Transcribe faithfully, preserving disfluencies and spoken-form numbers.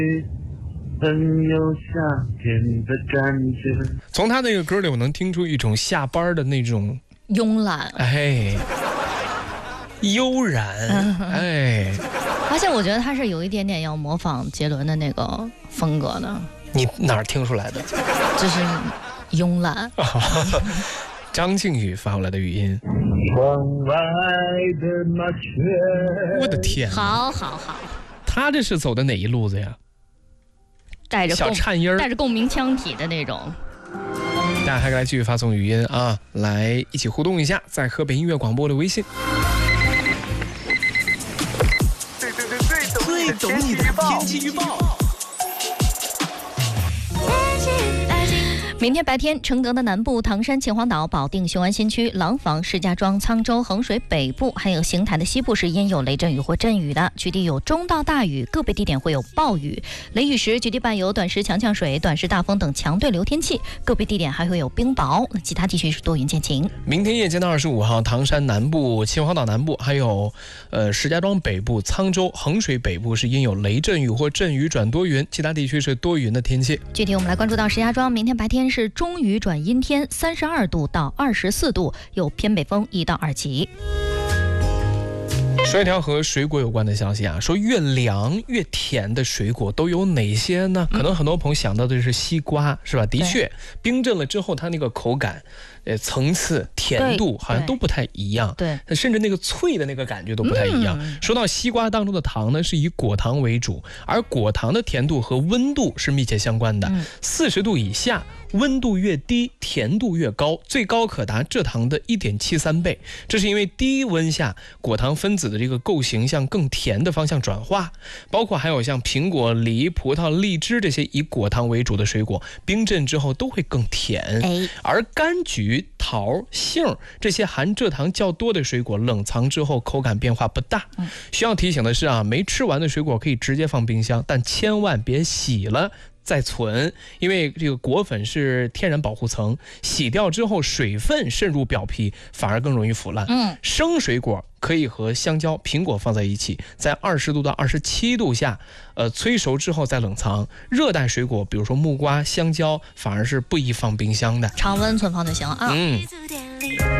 很有夏天的感觉。 从他那个歌里，我能听出一种下班的那种慵懒， 哎，悠然，哎。 而且我觉得他是有一点点要模仿杰伦的那个风格的。 你哪儿听出来的？ 就是慵懒。 张靖宇发过来的语音。 窗外的麻雀。 我的天！ 好好好。 他这是走的哪一路子呀？ 带着小颤音儿， 带着共鸣腔体的那种。 大家还来继续发送语音啊，来一起互动一下，在河北音乐广播的微信。 最最最最懂你的天气预报。 明天白天，承德的南部、唐山、秦皇岛、保定、雄安新区、廊坊、石家庄、沧州、衡水北部，还有邢台的西部是阴有雷阵雨或阵雨的，局地有中到大雨，个别地点会有暴雨。雷雨时，局地伴有短时强降水、短时大风等强对流天气，个别地点还会有冰雹。那其他地区是多云见晴。 明天夜间的二十五号，唐山南部、秦皇岛南部，还有呃石家庄北部、沧州、衡水北部是阴有雷阵雨或阵雨转多云，其他地区是多云的天气。 具体我们来关注到石家庄，明天白天是中雨转阴天，三十二度到二十四度，有偏北风一到二级。 说一条和水果有关的消息啊，说越凉越甜的水果都有哪些呢？可能很多朋友想到的是西瓜，是吧？的确，冰镇了之后，它那个口感、呃层次、甜度好像都不太一样， 对， 甚至那个脆的那个感觉都不太一样。嗯、说到西瓜当中的糖呢，是以果糖为主，而果糖的甜度和温度是密切相关的，四十、嗯、度以下。温度越低，甜度越高，最高可达蔗糖的 一点七三 倍。这是因为低温下果糖分子的这个构型向更甜的方向转化。包括还有像苹果、梨、葡萄、荔枝这些以果糖为主的水果，冰镇之后都会更甜。哎、而柑橘、桃、杏这些含蔗糖较多的水果，冷藏之后口感变化不大。嗯、需要提醒的是啊，没吃完的水果可以直接放冰箱，但千万别洗了再存，因为这个果粉是天然保护层，洗掉之后水分渗入表皮，反而更容易腐烂。嗯，生水果可以和香蕉、苹果放在一起，在二十度到二十七度下，呃，催熟之后再冷藏。热带水果，比如说木瓜、香蕉，反而是不宜放冰箱的， 常温存放就行啊。嗯。